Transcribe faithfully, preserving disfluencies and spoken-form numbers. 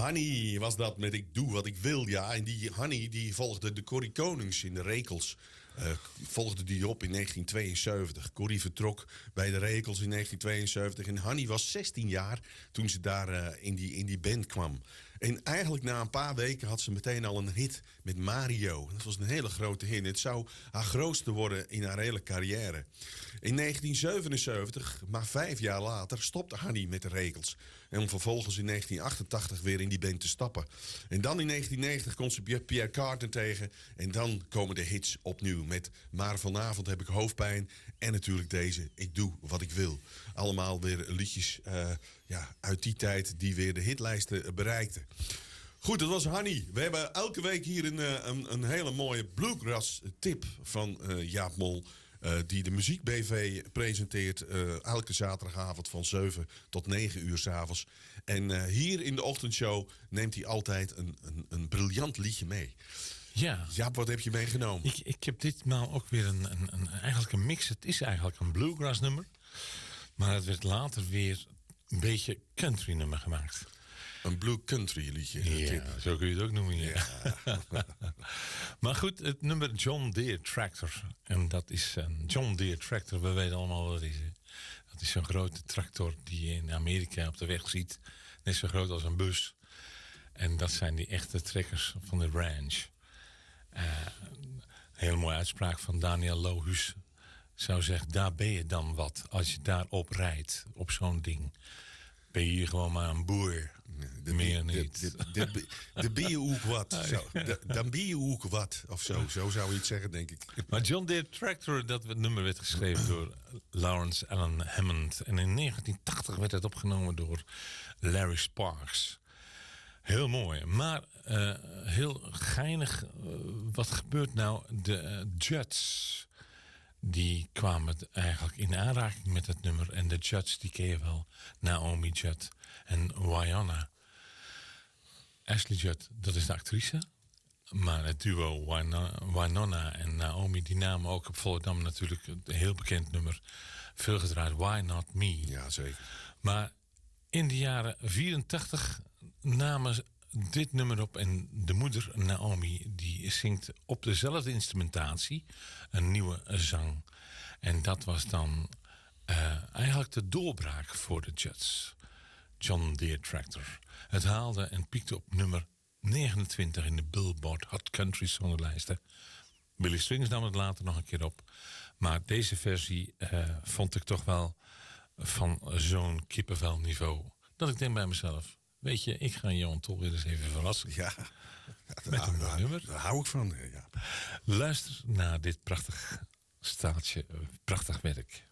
Hanny was dat met Ik doe wat ik wil. Ja, en die Hanny die volgde de Corrie Konings in de Rekels. Uh, volgde die op in negentien tweeënzeventig. Corrie vertrok bij de Rekels in negentien tweeënzeventig. En Hanny was zestien jaar toen ze daar uh, in, die, in die band kwam. En eigenlijk na een paar weken had ze meteen al een hit met Mario. Dat was een hele grote hit. Het zou haar grootste worden in haar hele carrière. In negentien zevenenzeventig, maar vijf jaar later, stopte Hanny met de Rekels. En om vervolgens in negentien achtentachtig weer in die band te stappen. En dan in negentien negentig komt ze Pierre Carter tegen. En dan komen de hits opnieuw met Maar vanavond heb ik hoofdpijn. En natuurlijk deze, Ik doe wat ik wil. Allemaal weer liedjes uh, ja, uit die tijd die weer de hitlijsten bereikten. Goed, dat was Hanny. We hebben elke week hier een, een, een hele mooie bluegrass tip van uh, Jaap Mol. Uh, die de Muziek B V presenteert uh, elke zaterdagavond van zeven tot negen uur 's avonds. En uh, hier in de ochtendshow neemt hij altijd een, een, een briljant liedje mee. Ja. Jaap, wat heb je meegenomen? Ik, ik heb ditmaal ook weer een, een, een, eigenlijk een mix. Het is eigenlijk een bluegrass nummer. Maar het werd later weer een beetje country nummer gemaakt. Een blue country liedje. Ja, zo kun je het ook noemen. Ja. Ja. Maar goed, het nummer John Deere Tractor. En dat is een John Deere Tractor. We weten allemaal wat het is. Hè? Dat is zo'n grote tractor die je in Amerika op de weg ziet. Net zo groot als een bus. En dat zijn die echte trekkers van de ranch. Uh, een hele mooie uitspraak van Daniel Lohuus. Zou zeggen, daar ben je dan wat. Als je daarop rijdt, op zo'n ding. Ben je hier gewoon maar een boer. De, meer de, niet. De, de, de, de ben je ook wat. Zo, de, dan ben je ook wat. Of zo, zo zou je het zeggen, denk ik. Maar John Deere Tractor, dat nummer werd geschreven door Lawrence Allen Hammond. En in negentien tachtig werd het opgenomen door Larry Sparks. Heel mooi. Maar uh, heel geinig. Uh, wat gebeurt nou? De uh, Judds, die kwamen eigenlijk in aanraking met het nummer. En de Judds, die ken je wel. Naomi Judd en Wynonna. Ashley Judd, dat is de actrice. Maar het duo Wynonna en Naomi, die namen ook op Volendam natuurlijk een heel bekend nummer. Veel gedraaid, Why Not Me. Ja, zeker. Maar in de jaren vierentachtig namen dit nummer op. En de moeder, Naomi, die zingt op dezelfde instrumentatie een nieuwe zang. En dat was dan uh, eigenlijk de doorbraak voor de Judds. John Deere Tractor. Het haalde en piekte op nummer negenentwintig in de Billboard Hot Country Songenlijsten. Billy Strings nam het later nog een keer op. Maar deze versie uh, vond ik toch wel van zo'n kippenvelniveau. Dat ik denk bij mezelf, weet je, ik ga Johan toch weer eens even verrassen. Ja, met een mooi nummer. Daar hou ik van. Ja. Luister naar dit prachtig staaltje, prachtig werk.